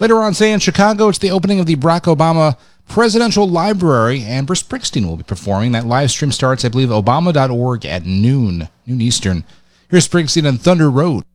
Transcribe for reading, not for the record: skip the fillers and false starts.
Later on today in Chicago, it's the opening of the Barack Obama Presidential Library, and Bruce Springsteen will be performing. That live stream starts, I believe, obama.org at noon Eastern. Here's Springsteen on Thunder Road.